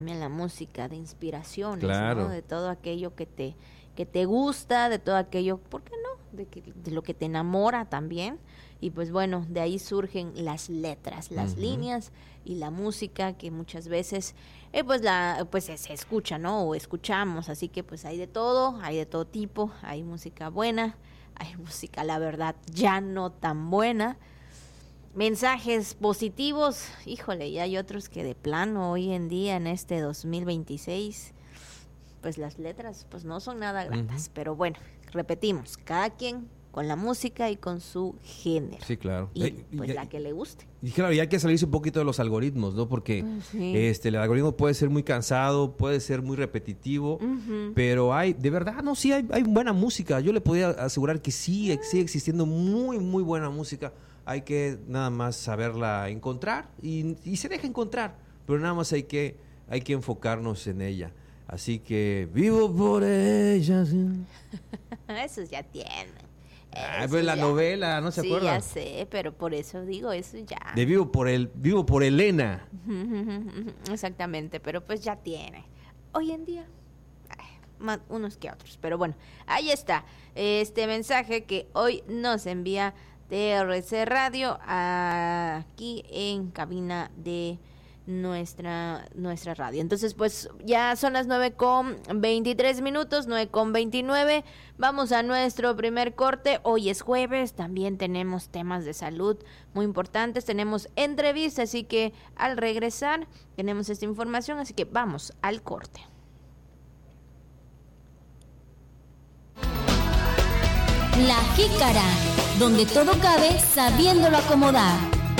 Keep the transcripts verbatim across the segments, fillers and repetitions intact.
también la música de inspiraciones, claro. ¿no? De todo aquello que te que te gusta, de todo aquello, ¿por qué no? De, que, de lo que te enamora también. Y pues bueno, de ahí surgen las letras, las uh-huh. líneas y la música que muchas veces eh, pues la pues se, se escucha, ¿no? O escuchamos, así que pues hay de todo, hay de todo tipo, hay música buena, hay música, la verdad, ya no tan buena. Mensajes positivos, híjole, y hay otros que de plano hoy en día en este dos mil veintiséis, pues las letras pues no son nada gratas, uh-huh. pero bueno, repetimos, cada quien con la música y con su género. Sí, claro. Y eh, pues y, la que le guste. Y claro, y hay que salirse un poquito de los algoritmos, ¿no? Porque sí. este el algoritmo puede ser muy cansado, puede ser muy repetitivo, uh-huh. pero hay, de verdad, no, sí hay, hay buena música. Yo le podía asegurar que sí, uh-huh. sigue existiendo muy, muy buena música. Hay que nada más saberla encontrar y, y se deja encontrar, pero nada más hay que, hay que enfocarnos en ella. Así que vivo por ella. ¿Sí? Eso ya tiene. Ah, pues la ya. novela, ¿no se sí, acuerda? Sí, ya sé, pero por eso digo, eso ya. De vivo por el, vivo por Elena. Exactamente, pero pues ya tiene. Hoy en día, ay, más unos que otros, pero bueno, ahí está este mensaje que hoy nos envía T R C Radio aquí en cabina de nuestra nuestra radio. Entonces pues ya son las nueve con veintitrés minutos, nueve con veintinueve, vamos a nuestro primer corte. Hoy es jueves, también tenemos temas de salud muy importantes, tenemos entrevistas, así que al regresar tenemos esta información, así que vamos al corte. La Jícara, donde todo cabe sabiéndolo acomodar.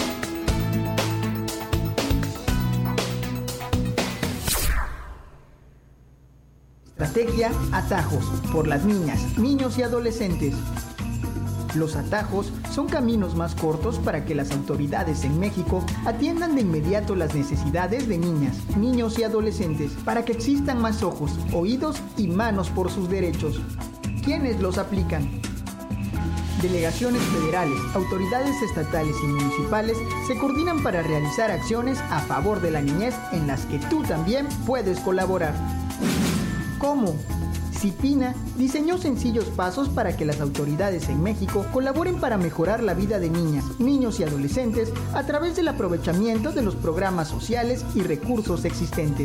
Estrategia Atajos, por las niñas, niños y adolescentes. Los atajos son caminos más cortos para que las autoridades en México atiendan de inmediato las necesidades de niñas, niños y adolescentes, para que existan más ojos, oídos y manos por sus derechos. ¿Quiénes los aplican? Delegaciones federales, autoridades estatales y municipales se coordinan para realizar acciones a favor de la niñez en las que tú también puedes colaborar. ¿Cómo? CIPINA diseñó sencillos pasos para que las autoridades en México colaboren para mejorar la vida de niñas, niños y adolescentes a través del aprovechamiento de los programas sociales y recursos existentes.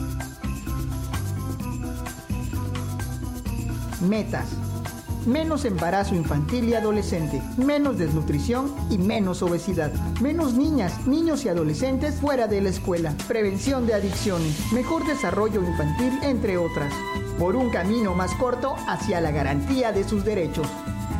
Metas: menos embarazo infantil y adolescente, menos desnutrición y menos obesidad, menos niñas, niños y adolescentes fuera de la escuela, prevención de adicciones, mejor desarrollo infantil, entre otras, por un camino más corto hacia la garantía de sus derechos.